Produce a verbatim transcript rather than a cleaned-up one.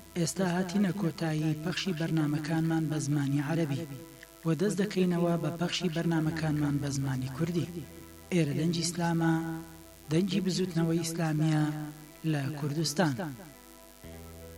ئێستا هاتینە کۆتایی پەخشی بەرنامەکانمان بە زمانی عەرەبی و دەست دەکەینەوە بە پەخشی بەرنامەکانمان بە زمانی کوردی. ئێرە دەنگی ئیسلامە، دەنگی بزوتنەوەی ئیسلامیە لە کوردستان.